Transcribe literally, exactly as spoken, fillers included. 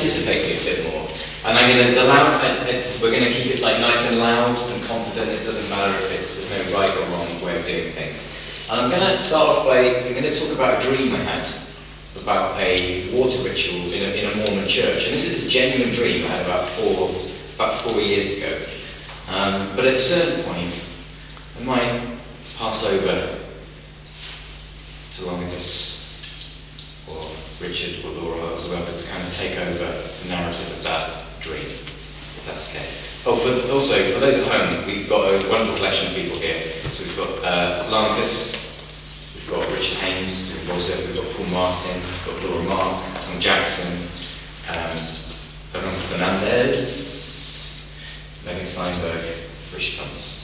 anticipating it a bit more. And I'm going to allow, I, I, we're going to keep it like nice and loud and confident. It doesn't matter if it's, there's no right or wrong way of doing things. And I'm going to start off by, I'm going to talk about a dream I had about a water ritual in a, in a Mormon church. And this is a genuine dream I had about four, about four years ago. Um, but at a certain point, I might pass over to Longus or Richard or Laura or whoever to kind of take over the narrative of that dream, if that's okay. Oh, for, also, for those at home, we've got a wonderful collection of people here. So we've got uh, Longus, we've got Richard Haynes, we've also we've got Paul Martin, we've got Laura Mark, Tom Jackson, um, Fernando Fernandez, Megan Steinberg, Richard Thomas.